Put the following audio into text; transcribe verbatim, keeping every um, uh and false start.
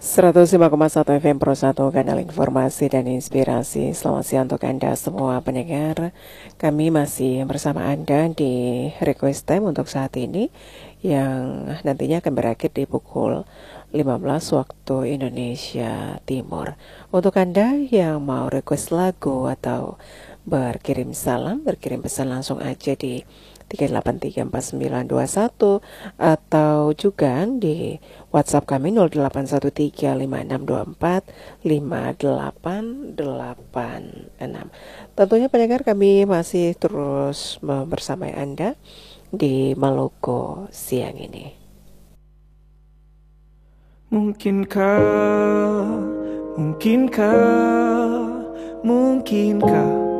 seratus lima koma satu F M Pro satu, kanal informasi dan inspirasi. Selamat siang untuk Anda semua pendengar. Kami masih bersama Anda di Request Time untuk saat ini, yang nantinya akan berakhir di pukul lima belas waktu Indonesia Timur. Untuk Anda yang mau request lagu atau berkirim salam, berkirim pesan, langsung aja di tiga delapan tiga empat sembilan dua satu atau juga di WhatsApp kami nol delapan satu tiga lima enam dua empat lima delapan delapan enam. Tentunya pendengar, kami masih terus bersama Anda di Maluku siang ini. Mungkinkah, mungkinkah, mungkinkah